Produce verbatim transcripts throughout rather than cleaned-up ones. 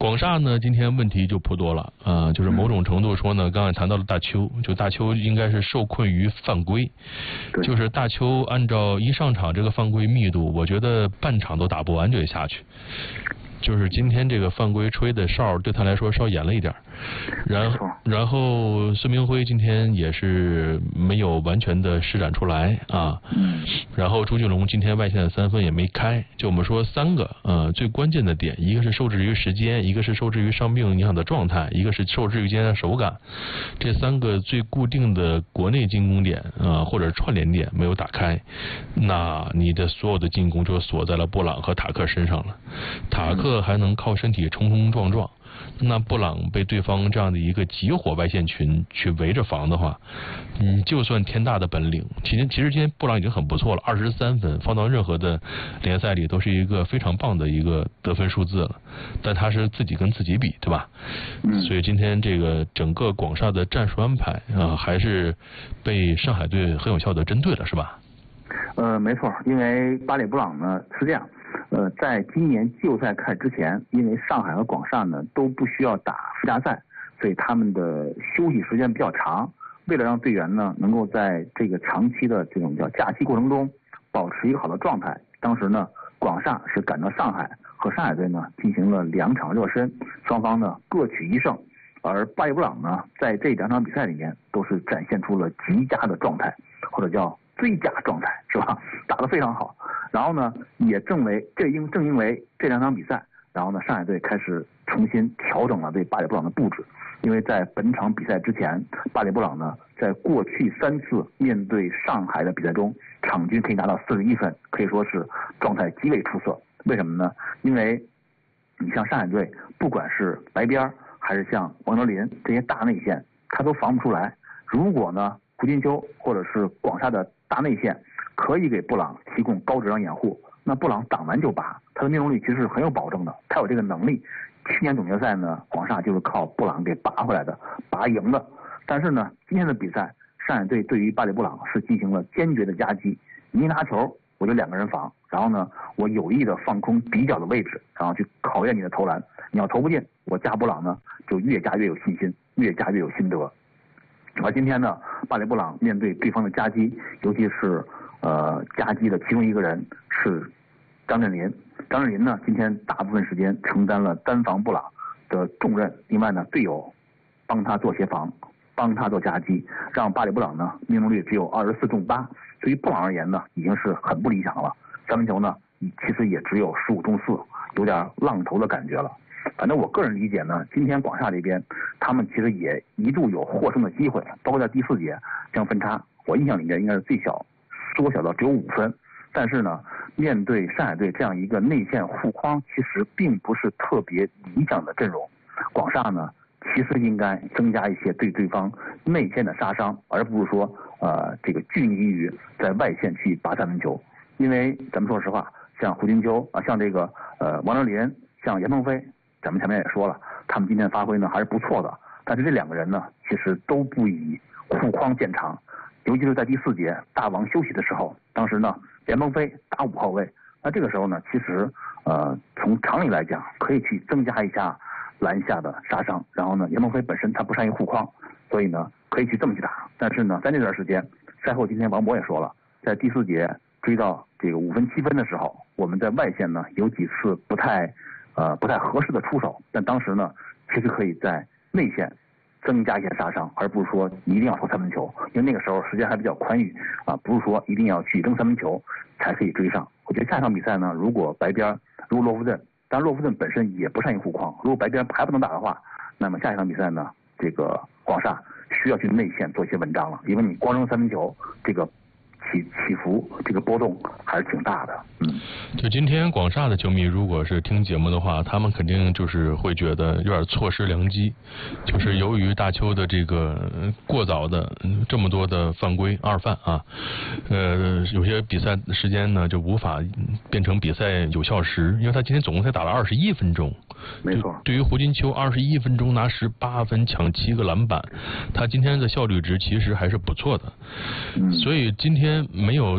广厦呢，今天问题就颇多了啊、呃，就是某种程度说呢，刚才谈到了大邱，就大邱应该是受困于犯规，就是大邱按照一上场这个犯规密度，我觉得半场都打不完就得下去。就是今天这个犯规吹的哨对他来说稍严了一点，然后然后孙明辉今天也是没有完全的施展出来啊，然后朱俊龙今天外线的三分也没开，就我们说三个呃最关键的点，一个是受制于时间，一个是受制于伤病影响的状态，一个是受制于今天的手感，这三个最固定的国内进攻点啊、呃、或者串联点没有打开，那你的所有的进攻就锁在了布朗和塔克身上了，塔克还能靠身体冲冲撞撞，那布朗被对方这样的一个集火外线群去围着防的话，嗯，就算天大的本领，其实其实今天布朗已经很不错了，二十三分放到任何的联赛里都是一个非常棒的一个得分数字了，但他是自己跟自己比，对吧？嗯，所以今天这个整个广厦的战术安排啊、呃，还是被上海队很有效的针对了，是吧？ 呃，没错，因为巴里布朗呢是这样。呃，在今年季后赛开始之前，因为上海和广厦呢都不需要打附加赛，所以他们的休息时间比较长。为了让队员呢能够在这个长期的这种叫假期过程中保持一个好的状态，当时呢广厦是赶到上海和上海队呢进行了两场热身，双方呢各取一胜。而巴里布朗呢在这两场比赛里面都是展现出了极佳的状态，或者叫最佳状态，是吧？打得非常好。然后呢，也正为这因正因为这两场比赛，然后呢，上海队开始重新调整了对巴里布朗的布置。因为在本场比赛之前，巴里布朗呢，在过去三次面对上海的比赛中，场均可以拿到四十一分，可以说是状态极为出色。为什么呢？因为你像上海队，不管是白边还是像王哲林这些大内线，他都防不出来。如果呢，胡金秋或者是广厦的大内线可以给布朗提供高质量掩护，那布朗挡完就拔，他的命中率其实是很有保证的，他有这个能力。去年总决赛呢，广厦就是靠布朗给拔回来的，拔赢的。但是呢，今天的比赛，上海队对于巴里布朗是进行了坚决的夹击，你一拿球我就两个人防，然后呢，我有意的放空底角的位置，然后去考验你的投篮。你要投不进，我加布朗呢就越加越有信心，越加越有心得。而今天呢，巴里布朗面对对方的夹击，尤其是呃夹击的其中一个人是张镇麟。张镇麟呢，今天大部分时间承担了单防布朗的重任，另外呢，队友帮他做协防，帮他做夹击，让巴里布朗呢命中率只有二十四中八，对于布朗而言呢，已经是很不理想了。三分球呢，其实也只有十五中四，有点浪头的感觉了。反正我个人理解呢，今天广厦这边他们其实也一度有获胜的机会，包括在第四节将分差，我印象里面应该是最小缩小到只有五分。但是呢，面对上海队这样一个内线护框其实并不是特别理想的阵容，广厦呢其实应该增加一些对对方内线的杀伤，而不是说呃这个拘泥于在外线去拔三分球。因为咱们说实话，像胡金秋啊，像这个呃王哲林，像严鹏飞，咱们前面也说了，他们今天发挥呢还是不错的。但是这两个人呢，其实都不以护框见长，尤其是在第四节大王休息的时候，当时呢严鹏飞打五号位，那这个时候呢，其实呃从常理来讲，可以去增加一下篮下的杀伤。然后呢，严鹏飞本身他不善于护框，所以呢可以去这么去打。但是呢，在那段时间，赛后今天王博也说了，在第四节追到这个五分七分的时候，我们在外线呢有几次不太呃不太合适的出手，但当时呢其实可以在内线增加一些杀伤，而不是说一定要投三分球，因为那个时候时间还比较宽裕啊，不是说一定要去扔三分球才可以追上。我觉得下场比赛呢，如果白边如果洛夫顿，当然洛夫顿本身也不善于护框，如果白边还不能打的话，那么下一场比赛呢，这个广厦需要去内线做一些文章了，因为你光扔三分球，这个起起伏这个波动还是挺大的。嗯， 就今天广厦的球迷如果是听节目的话，他们肯定就是会觉得有点错失良机，就是由于大邱的这个过早的这么多的犯规二犯啊，呃，有些比赛时间呢就无法变成比赛有效时，因为他今天总共才打了二十一分钟。 没错， 对于胡金秋二十一分钟拿十八分抢七个篮板，他今天的效率值其实还是不错的。嗯，所以今天没有，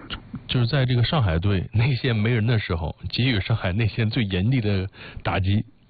就是在这个上海队内线没人的时候，给予上海内线最严厉的打击，